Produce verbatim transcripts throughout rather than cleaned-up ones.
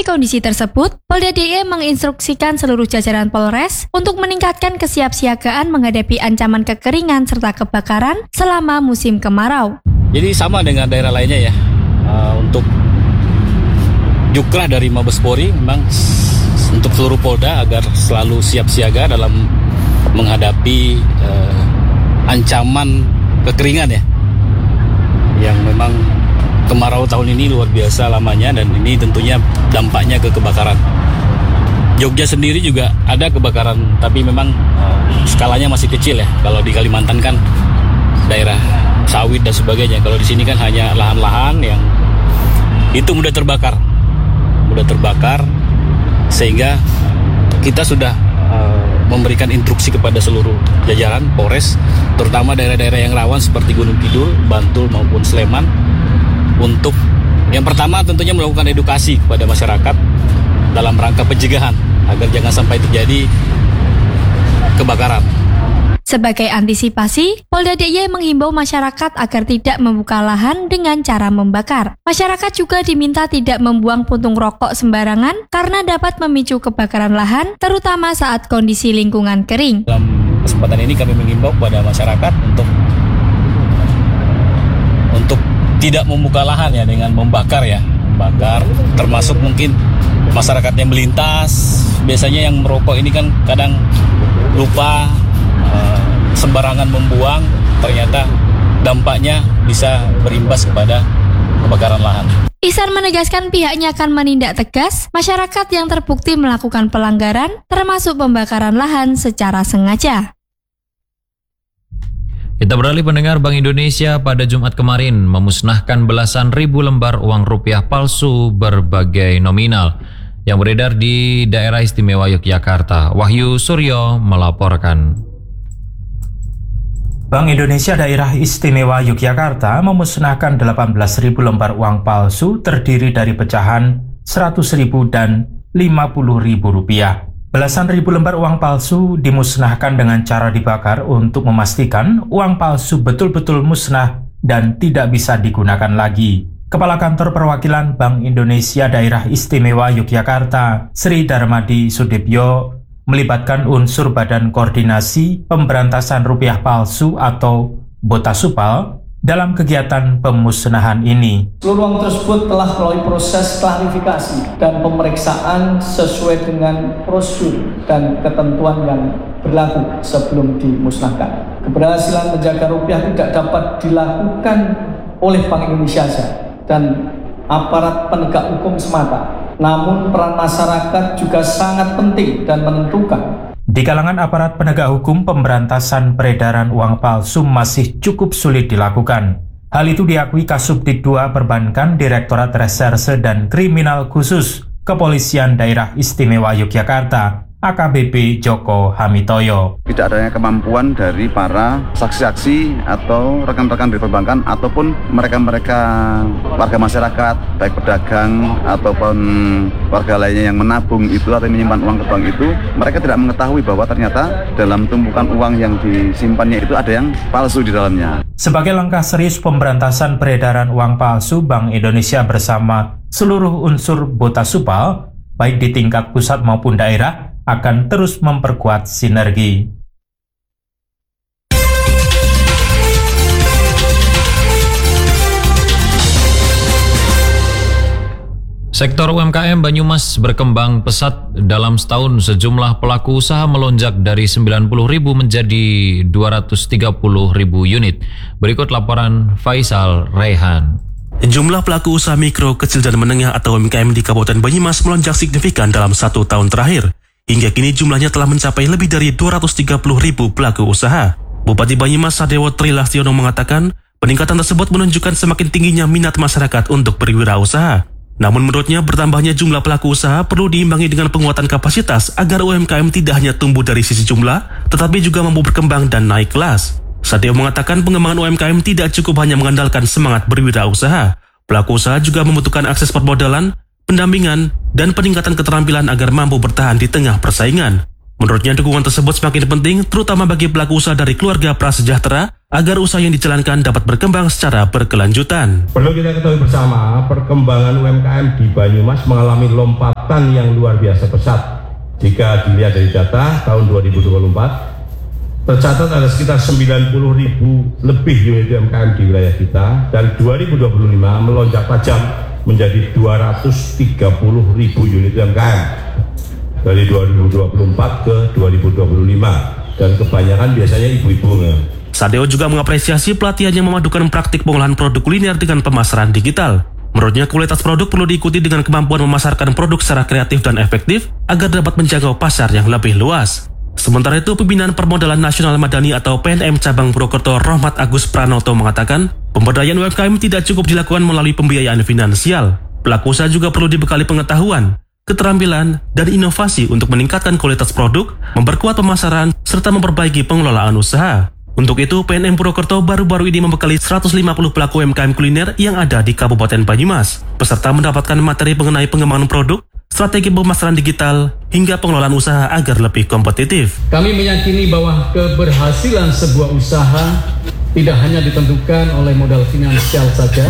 Menanggapi kondisi tersebut, Polda D I Y menginstruksikan seluruh jajaran Polres untuk meningkatkan kesiapsiagaan menghadapi ancaman kekeringan serta kebakaran selama musim kemarau. Jadi sama dengan daerah lainnya ya, uh, untuk Jukrah dari Mabespori memang untuk seluruh Polda agar selalu siap siaga dalam menghadapi uh, ancaman kekeringan ya, yang memang kemarau tahun ini luar biasa lamanya dan ini tentunya dampaknya ke kebakaran. Jogja sendiri juga ada kebakaran, tapi memang uh, skalanya masih kecil ya. Kalau di Kalimantan kan daerah sawit dan sebagainya. Kalau di sini kan hanya lahan-lahan yang itu mudah terbakar, mudah terbakar, sehingga kita sudah uh, memberikan instruksi kepada seluruh jajaran Polres, terutama daerah-daerah yang rawan seperti Gunung Kidul, Bantul maupun Sleman, untuk yang pertama tentunya melakukan edukasi kepada masyarakat dalam rangka pencegahan agar jangan sampai terjadi kebakaran. Sebagai antisipasi, Polda D I Y menghimbau masyarakat agar tidak membuka lahan dengan cara membakar. Masyarakat juga diminta tidak membuang puntung rokok sembarangan karena dapat memicu kebakaran lahan, terutama saat kondisi lingkungan kering. Dalam kesempatan ini kami menghimbau kepada masyarakat untuk untuk tidak membuka lahan ya dengan membakar ya, membakar. Termasuk mungkin masyarakat yang melintas, biasanya yang merokok ini kan kadang lupa, sembarangan membuang, ternyata dampaknya bisa berimbas kepada kebakaran lahan. Ihsan menegaskan pihaknya akan menindak tegas masyarakat yang terbukti melakukan pelanggaran, termasuk pembakaran lahan secara sengaja. Kita beralih pendengar, Bank Indonesia pada Jumat kemarin memusnahkan belasan ribu lembar uang rupiah palsu berbagai nominal yang beredar di daerah istimewa Yogyakarta. Wahyu Suryo melaporkan. Bank Indonesia Daerah Istimewa Yogyakarta memusnahkan delapan belas ribu lembar uang palsu terdiri dari pecahan seratus ribu dan lima puluh ribu rupiah. Belasan ribu lembar uang palsu dimusnahkan dengan cara dibakar untuk memastikan uang palsu betul-betul musnah dan tidak bisa digunakan lagi. Kepala Kantor Perwakilan Bank Indonesia Daerah Istimewa Yogyakarta, Sri Darmadi Sudibyo, melibatkan unsur Badan Koordinasi Pemberantasan Rupiah Palsu atau Botasupal dalam kegiatan pemusnahan ini. Seluruh uang tersebut telah melalui proses klarifikasi dan pemeriksaan sesuai dengan prosedur dan ketentuan yang berlaku sebelum dimusnahkan. Keberhasilan menjaga rupiah tidak dapat dilakukan oleh Bank Indonesia saja dan aparat penegak hukum semata. Namun peran masyarakat juga sangat penting dan menentukan. Di kalangan aparat penegak hukum, pemberantasan peredaran uang palsu masih cukup sulit dilakukan. Hal itu diakui Kasubdit dua Perbankan Direktorat Reserse dan Kriminal Khusus Kepolisian Daerah Istimewa Yogyakarta, A K B P Joko Hamitoyo. Tidak adanya kemampuan dari para saksi-saksi atau rekan-rekan dari perbankan ataupun mereka-mereka warga masyarakat, baik pedagang ataupun warga lainnya yang menabung itu atau menyimpan uang ke bank itu, mereka tidak mengetahui bahwa ternyata dalam tumpukan uang yang disimpannya itu ada yang palsu di dalamnya. Sebagai langkah serius pemberantasan peredaran uang palsu, Bank Indonesia bersama seluruh unsur Botasupal, baik di tingkat pusat maupun daerah, akan terus memperkuat sinergi. Sektor U M K M Banyumas berkembang pesat. Dalam setahun sejumlah pelaku usaha melonjak dari sembilan puluh ribu menjadi dua ratus tiga puluh ribu unit. Berikut laporan Faisal Rehan. Jumlah pelaku usaha mikro, kecil dan menengah atau U M K M di Kabupaten Banyumas melonjak signifikan dalam satu tahun terakhir. Hingga kini jumlahnya telah mencapai lebih dari dua ratus tiga puluh ribu pelaku usaha. Bupati Banyumas Sadewo Trilaksiono mengatakan peningkatan tersebut menunjukkan semakin tingginya minat masyarakat untuk berwirausaha. Namun menurutnya bertambahnya jumlah pelaku usaha perlu diimbangi dengan penguatan kapasitas agar U M K M tidak hanya tumbuh dari sisi jumlah, tetapi juga mampu berkembang dan naik kelas. Sadewo mengatakan pengembangan U M K M tidak cukup hanya mengandalkan semangat berwirausaha. Pelaku usaha juga membutuhkan akses permodalan, pendampingan, dan peningkatan keterampilan agar mampu bertahan di tengah persaingan. Menurutnya dukungan tersebut semakin penting terutama bagi pelaku usaha dari keluarga prasejahtera agar usaha yang dijalankan dapat berkembang secara berkelanjutan. Perlu kita ketahui bersama, perkembangan U M K M di Banyumas mengalami lompatan penguatan yang luar biasa pesat. Jika dilihat dari data tahun dua ribu dua puluh empat, tercatat ada sekitar sembilan puluh ribu lebih unit U M K M di wilayah kita, dan dua ribu dua puluh lima melonjak tajam menjadi dua ratus tiga puluh ribu unit U M K M dari dua ribu dua puluh empat ke dua ribu dua puluh lima, dan kebanyakan biasanya ibu-ibu. Sadeo juga mengapresiasi pelatihan yang memadukan praktik pengolahan produk kuliner dengan pemasaran digital. Menurutnya, kualitas produk perlu diikuti dengan kemampuan memasarkan produk secara kreatif dan efektif agar dapat menjangkau pasar yang lebih luas. Sementara itu, Pembinaan Permodalan Nasional Madani atau P N M Cabang Purwokerto Rohmat Agus Pranoto mengatakan, pemberdayaan U M K M tidak cukup dilakukan melalui pembiayaan finansial. Pelaku usaha juga perlu dibekali pengetahuan, keterampilan, dan inovasi untuk meningkatkan kualitas produk, memperkuat pemasaran, serta memperbaiki pengelolaan usaha. Untuk itu, P N M Purwokerto baru-baru ini membekali seratus lima puluh pelaku U M K M kuliner yang ada di Kabupaten Banyumas. Peserta mendapatkan materi mengenai pengembangan produk, strategi pemasaran digital, hingga pengelolaan usaha agar lebih kompetitif. Kami meyakini bahwa keberhasilan sebuah usaha tidak hanya ditentukan oleh modal finansial saja,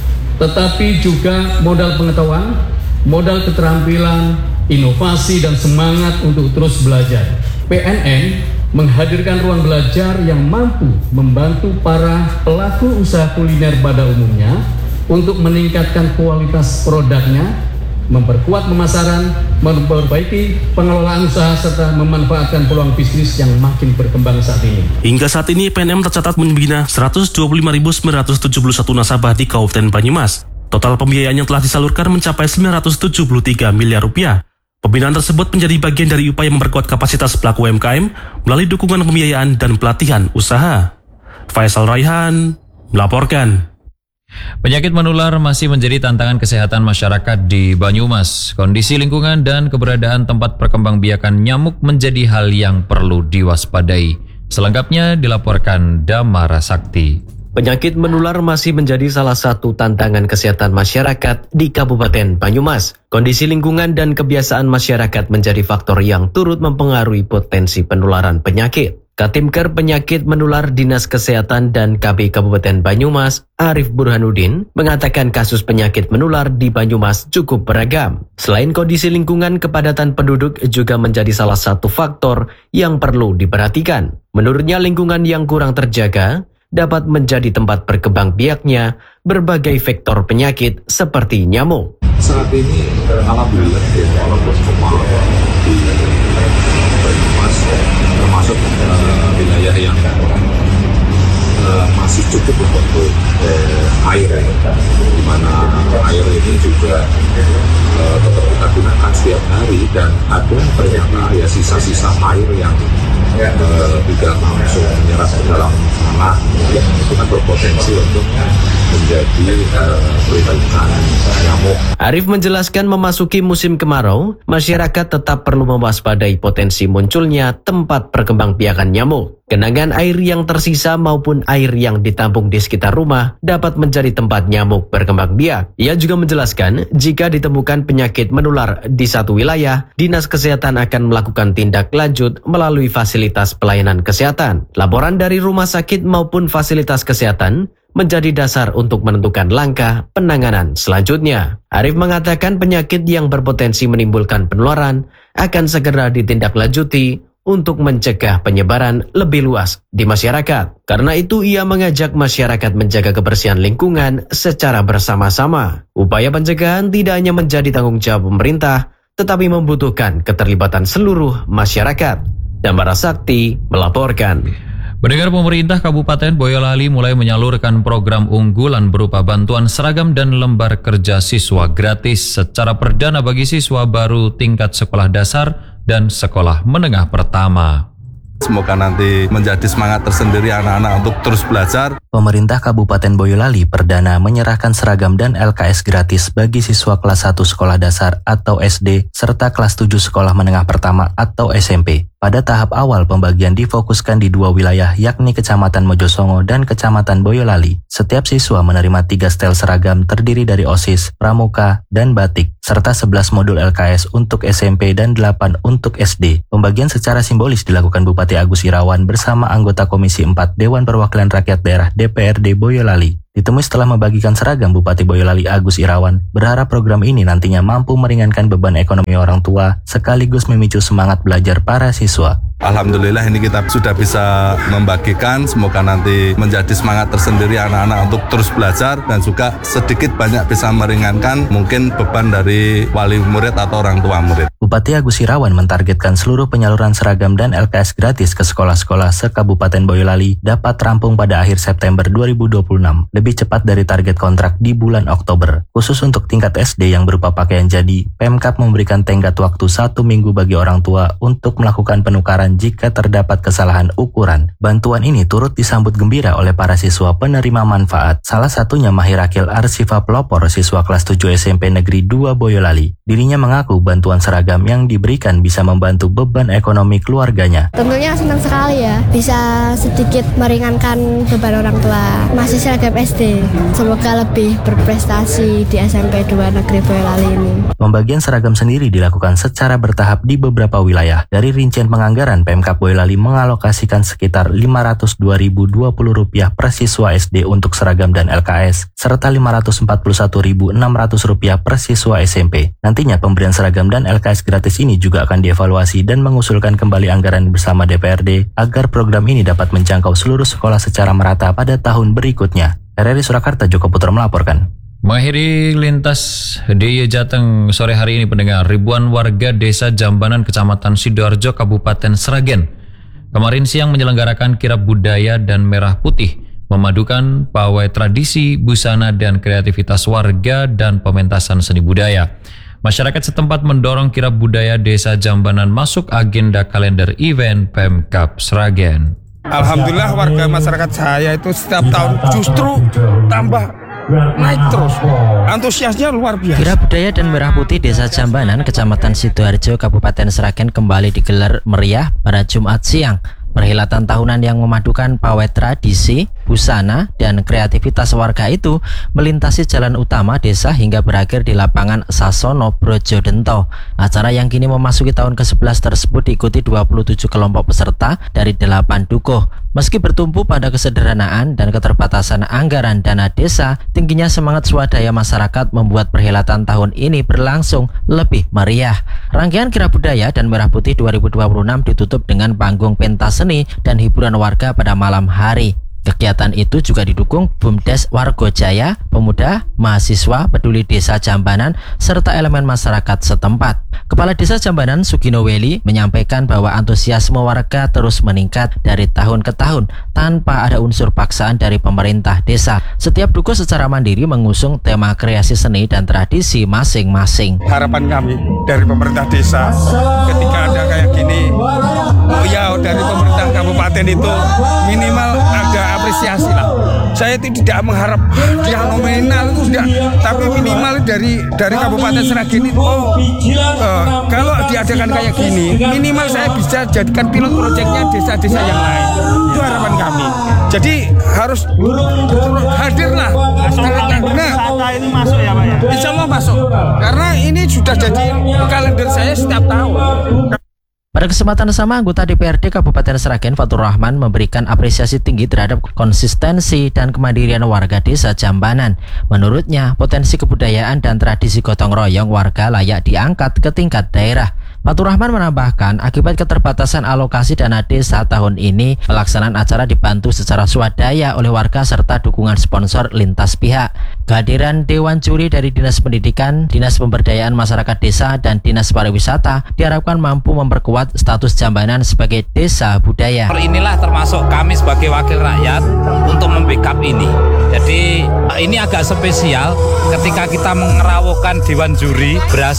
tetapi juga modal pengetahuan, modal keterampilan, inovasi, dan semangat untuk terus belajar. P N M menghadirkan ruang belajar yang mampu membantu para pelaku usaha kuliner pada umumnya untuk meningkatkan kualitas produknya, memperkuat pemasaran, memperbaiki pengelolaan usaha, serta memanfaatkan peluang bisnis yang makin berkembang saat ini. Hingga saat ini, P N M tercatat membina seratus dua puluh lima ribu sembilan ratus tujuh puluh satu nasabah di Kabupaten Banyumas. Total pembiayaan yang telah disalurkan mencapai sembilan ratus tujuh puluh tiga miliar rupiah. Pembinaan tersebut menjadi bagian dari upaya memperkuat kapasitas pelaku U M K M melalui dukungan pembiayaan dan pelatihan usaha. Faisal Raihan melaporkan. Penyakit menular masih menjadi tantangan kesehatan masyarakat di Banyumas. Kondisi lingkungan dan keberadaan tempat perkembangbiakan nyamuk menjadi hal yang perlu diwaspadai. Selengkapnya dilaporkan Damara Sakti. Penyakit menular masih menjadi salah satu tantangan kesehatan masyarakat di Kabupaten Banyumas. Kondisi lingkungan dan kebiasaan masyarakat menjadi faktor yang turut mempengaruhi potensi penularan penyakit. Katimker Penyakit Menular Dinas Kesehatan dan K B Kabupaten Banyumas, Arif Burhanuddin, mengatakan kasus penyakit menular di Banyumas cukup beragam. Selain kondisi lingkungan, kepadatan penduduk juga menjadi salah satu faktor yang perlu diperhatikan. Menurutnya, lingkungan yang kurang terjaga dapat menjadi tempat berkembang biaknya berbagai vektor penyakit seperti nyamuk. Saat ini alhamdulillah ya, walaupun kemarau di Banyumas termasuk uh, wilayah yang uh, masih cukup untuk uh, air, ya, di mana air ini juga uh, tetap kita gunakan setiap hari, dan ada ternyata ya sisa-sisa air yang Uh, tidak langsung menyerap ke dalam tanah, ya, itu kan berpotensi untuk menjadi uh, peringatan nyamuk. Arif menjelaskan, memasuki musim kemarau, masyarakat tetap perlu mewaspadai potensi munculnya tempat perkembangbiakan nyamuk. Genangan air yang tersisa maupun air yang ditampung di sekitar rumah dapat menjadi tempat nyamuk berkembang biak. Ia juga menjelaskan, jika ditemukan penyakit menular di satu wilayah, Dinas Kesehatan akan melakukan tindak lanjut melalui fasilitas pelayanan kesehatan. Laporan dari rumah sakit maupun fasilitas kesehatan menjadi dasar untuk menentukan langkah penanganan selanjutnya. Arif mengatakan penyakit yang berpotensi menimbulkan penularan akan segera ditindaklanjuti untuk mencegah penyebaran lebih luas di masyarakat. Karena itu, ia mengajak masyarakat menjaga kebersihan lingkungan secara bersama-sama. Upaya pencegahan tidak hanya menjadi tanggung jawab pemerintah, tetapi membutuhkan keterlibatan seluruh masyarakat. Damara Sakti melaporkan. Pendengar, pemerintah Kabupaten Boyolali mulai menyalurkan program unggulan berupa bantuan seragam dan lembar kerja siswa gratis secara perdana bagi siswa baru tingkat sekolah dasar dan sekolah menengah pertama. Semoga nanti menjadi semangat tersendiri anak-anak untuk terus belajar. Pemerintah Kabupaten Boyolali perdana menyerahkan seragam dan L K S gratis bagi siswa kelas satu sekolah dasar atau S D serta kelas tujuh sekolah menengah pertama atau S M P. Pada tahap awal, pembagian difokuskan di dua wilayah, yakni Kecamatan Mojosongo dan Kecamatan Boyolali. Setiap siswa menerima tiga setel seragam terdiri dari OSIS, Pramuka, dan Batik, serta sebelas modul L K S untuk S M P dan delapan untuk S D. Pembagian secara simbolis dilakukan Bupati Agus Irawan bersama anggota Komisi empat Dewan Perwakilan Rakyat Daerah D P R D Boyolali. Ditemui setelah membagikan seragam, Bupati Boyolali Agus Irawan berharap program ini nantinya mampu meringankan beban ekonomi orang tua sekaligus memicu semangat belajar para siswa. Alhamdulillah ini kita sudah bisa membagikan, semoga nanti menjadi semangat tersendiri anak-anak untuk terus belajar dan juga sedikit banyak bisa meringankan mungkin beban dari wali murid atau orang tua murid. Bupati Agus Irawan mentargetkan seluruh penyaluran seragam dan L K S gratis ke sekolah-sekolah se-Kabupaten Boyolali dapat rampung pada akhir September dua ribu dua puluh enam, lebih cepat dari target kontrak di bulan Oktober. Khusus untuk tingkat S D yang berupa pakaian jadi, Pemkab memberikan tenggat waktu satu minggu bagi orang tua untuk melakukan penukaran jika terdapat kesalahan ukuran. Bantuan ini turut disambut gembira oleh para siswa penerima manfaat. Salah satunya Mahirakil Arsifa Pelopor, siswa kelas tujuh S M P Negeri dua Boyolali. Dirinya mengaku bantuan seragam yang diberikan bisa membantu beban ekonomi keluarganya. Tentunya senang sekali ya, bisa sedikit meringankan beban orang tua. Masih seragam S D, semoga lebih berprestasi di S M P dua Negeri Boyolali ini. Pembagian seragam sendiri dilakukan secara bertahap di beberapa wilayah. Dari rincian penganggaran, Pemkab Boyolali mengalokasikan sekitar lima ratus dua ribu dua puluh rupiah per siswa S D untuk seragam dan L K S, serta lima ratus empat puluh satu ribu enam ratus rupiah per siswa S M P. Nantinya pemberian seragam dan L K S gratis ini juga akan dievaluasi dan mengusulkan kembali anggaran bersama D P R D agar program ini dapat menjangkau seluruh sekolah secara merata pada tahun berikutnya. R R I Surakarta, Joko Putra melaporkan. Mengakhiri lintas D I Y Jateng sore hari ini pendengar, ribuan warga desa Jambanan Kecamatan Sidoarjo Kabupaten Sragen kemarin siang menyelenggarakan kirab budaya dan merah putih, memadukan pawai tradisi, busana dan kreativitas warga dan pementasan seni budaya. Masyarakat setempat mendorong kirab budaya desa Jambanan masuk agenda kalender event Pemkab Sragen. Alhamdulillah warga masyarakat saya itu setiap tahun justru tambah naik terus, antusiasnya luar biasa. Kirab budaya dan merah putih desa Jambanan Kecamatan Sidoarjo Kabupaten Sragen kembali digelar meriah pada Jumat siang. Perhelatan tahunan yang memadukan pawai tradisi, busana, dan kreativitas warga itu melintasi jalan utama desa hingga berakhir di lapangan Sasono Brojodento. Acara yang kini memasuki tahun ke sebelas tersebut diikuti dua puluh tujuh kelompok peserta dari delapan dukuh. Meski bertumpu pada kesederhanaan dan keterbatasan anggaran dana desa, tingginya semangat swadaya masyarakat membuat perhelatan tahun ini berlangsung lebih meriah. Rangkaian kirab budaya dan merah putih dua ribu dua puluh enam ditutup dengan panggung pentas seni dan hiburan warga pada malam hari. Kegiatan itu juga didukung Bumdes Wargo Jaya, pemuda, mahasiswa, peduli desa Jambanan, serta elemen masyarakat setempat. Kepala Desa Jambanan Sugino Weli menyampaikan bahwa antusiasme warga terus meningkat dari tahun ke tahun tanpa ada unsur paksaan dari pemerintah desa. Setiap dukuh secara mandiri mengusung tema kreasi seni dan tradisi masing-masing. Harapan kami dari pemerintah desa ketika ada kayak gini, oh ya dari pemerintah kabupaten itu minimal ada apresiasi lah. Saya itu tidak mengharap yang nominal itu tidak, tapi minimal dari dari Kabupaten Sragen itu oh, uh, kalau diadakan kayak gini, minimal saya bisa jadikan pilot proyeknya desa-desa yang lain. Itu harapan kami. Jadi harus hadirlah. Nah, ini masuk ya Pak ya? Insya Allah masuk. Karena ini sudah jadi kalender saya setiap tahun. Pada kesempatan sama, anggota D P R D Kabupaten Sragen Fatur Rahman memberikan apresiasi tinggi terhadap konsistensi dan kemandirian warga desa Jambanan. Menurutnya, potensi kebudayaan dan tradisi gotong royong warga layak diangkat ke tingkat daerah. Fatur Rahman menambahkan, akibat keterbatasan alokasi dana desa tahun ini, pelaksanaan acara dibantu secara swadaya oleh warga serta dukungan sponsor lintas pihak. Kehadiran Dewan Juri dari Dinas Pendidikan, Dinas Pemberdayaan Masyarakat Desa, dan Dinas Pariwisata diharapkan mampu memperkuat status Jambanan sebagai desa budaya. Inilah termasuk kami sebagai wakil rakyat untuk membackup ini. Jadi ini agak spesial ketika kita mengerawuhkan Dewan Juri berhasil